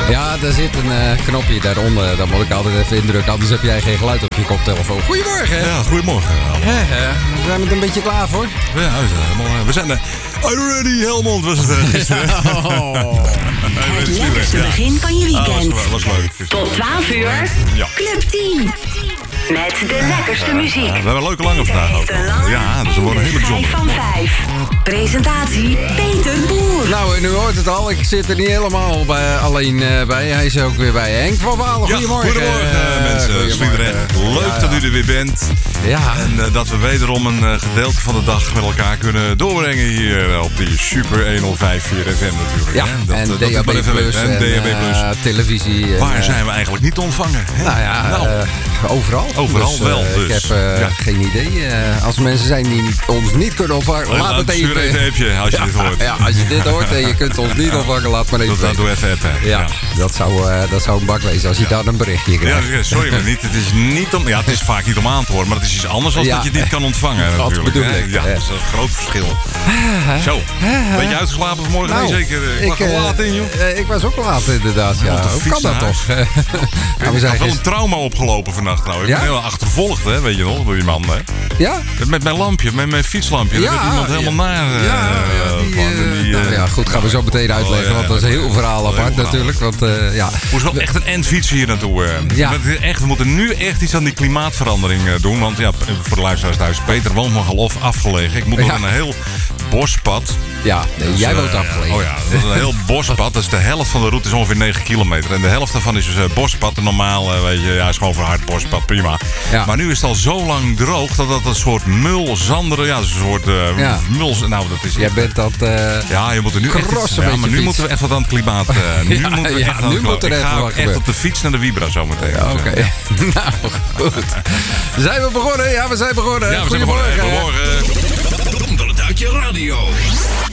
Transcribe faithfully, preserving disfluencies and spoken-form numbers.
Ja, daar zit een uh, knopje daaronder. Dat moet ik altijd even indrukken. Anders heb jij geen geluid op je koptelefoon. Goedemorgen. Ja, goedemorgen. Ja, ja. We zijn er een beetje klaar voor. Ja, we zijn helemaal... We zijn er... Are you ready, Helmond? Was het uh, gisteren? Oh. Het lekkerste ja. begin van je weekend. Ah, was, was leuk. Tot twaalf uur. Ja. Club tien. Met de lekkerste muziek. Ja, we hebben een leuke lange vandaag ook. Ja, dus we worden heel bijzonder. van vijf. Presentatie Peter Boer. Nou, en u hoort het al. Ik zit er niet helemaal bij, alleen uh, bij. Hij is ook weer bij. Henk van Walen, ja, goedemorgen. Goedemorgen uh, mensen. Sliedrecht. Leuk ja, ja. dat u er weer bent. Ja. En uh, dat we wederom een uh, gedeelte van de dag met elkaar kunnen doorbrengen hier uh, op die Super honderdvijf komma vier F M natuurlijk. Ja, hè? Dat, en uh, D A B plus en, en D A B plus. Uh, televisie. Waar en, zijn we eigenlijk niet te ontvangen? Hè? Nou ja, nou. Uh, overal. Overal dus, wel. Uh, Dus. Ik heb uh, ja. geen idee. Uh, als er mensen zijn die ons niet kunnen ontvangen, laat, laat het even. Stuur even als je ja, dit hoort. Ja, als je dit hoort en je kunt ons niet ontvangen, laat maar even. Dat doe even appen. Ja, ja. Dat, zou, uh, dat zou een bak wezen als je ja. daar een berichtje krijgt. Ja, sorry, maar niet. Het is niet om. Ja, het is vaak niet om aan te horen, maar het is iets anders dan ja. dat je dit kan ontvangen. Dat natuurlijk. bedoel ik. Ja, dat is een groot verschil. Zo, beetje uitgeslapen vanmorgen? Nou, nee, zeker. Ik was ik, laat in, joh. Uh, ik was ook laat, inderdaad. Ja. Ja, hoe kan dat toch? ja, we zijn wel een trauma opgelopen vannacht. Nou. Ik ja? ben heel achtervolgd, hè, weet je nog, door die man. Hè. Ja? Met mijn lampje, met mijn fietslampje. Ja, daar werd iemand helemaal ja. naar. Uh, ja, ja, die, uh, die, uh, nou ja, goed, gaan we zo meteen uitleggen. Oh, ja, want dat is een heel verhaal apart heel verhaal. natuurlijk. Want, uh, ja. Moest wel echt een end fietsen hier naartoe. Uh. Ja. Echt, we moeten nu echt iets aan die klimaatverandering uh, doen. Want ja, voor de luisteraars thuis, Peter woont nogal afgelegen. Ik moet nog ja. een heel bospad. Ja, nee, dus, jij woont uh, afgelegen. Oh ja, dat is een heel bospad. Dat is de helft van de route is ongeveer negen kilometer. En de helft daarvan is dus uh, bospad. En normaal, uh, weet je, ja, is gewoon verhard bospad, prima. Ja. Maar nu is het al zo lang droog dat dat een soort mul, zanderen, ja, een soort uh, ja. mul. Nou, dat is. Jij bent dat. Uh, ja, je moet er nu echt. Iets, ja, maar nu fiets. moeten we echt wat aan het klimaat. Uh, nu ja, moeten we ja, echt aan nu moet er Ik even ga wat echt gebeuren. op de fiets naar de Vibra zometeen. Ja, oké. Okay. nou, goed. Zijn we begonnen? Ja, we zijn begonnen. Ja, we Goedemorgen. zijn begonnen.